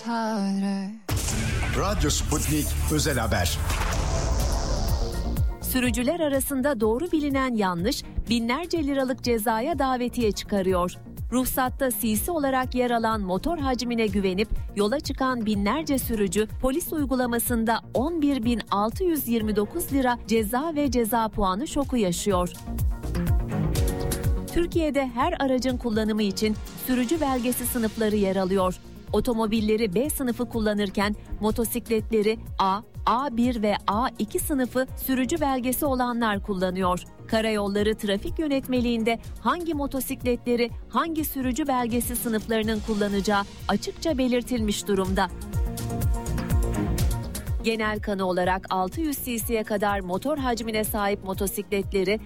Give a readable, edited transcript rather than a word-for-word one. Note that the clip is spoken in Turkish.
Radyo Sputnik Özel Haber. Sürücüler arasında doğru bilinen yanlış binlerce liralık cezaya davetiye çıkarıyor. Ruhsatta CC olarak yer alan motor hacmine güvenip yola çıkan binlerce sürücü polis uygulamasında 11.629 lira ceza ve ceza puanı şoku yaşıyor. Türkiye'de her aracın kullanımı için sürücü belgesi sınıfları yer alıyor. Otomobilleri B sınıfı kullanırken motosikletleri A, A1 ve A2 sınıfı sürücü belgesi olanlar kullanıyor. Karayolları Trafik Yönetmeliğinde hangi motosikletleri hangi sürücü belgesi sınıflarının kullanacağı açıkça belirtilmiş durumda. Genel kanı olarak 600 cc'ye kadar motor hacmine sahip motosikletleri